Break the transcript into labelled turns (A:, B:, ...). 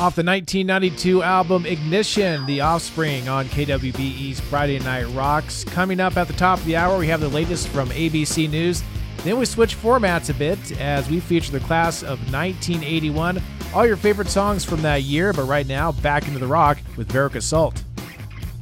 A: Off the 1992 album Ignition, The Offspring on KWBE's Friday Night Rocks. Coming up at the top of the hour, we have the latest from ABC News. Then we switch formats a bit as we feature the class of 1981. All your favorite songs from that year, but right now, back into the rock with Veruca Salt.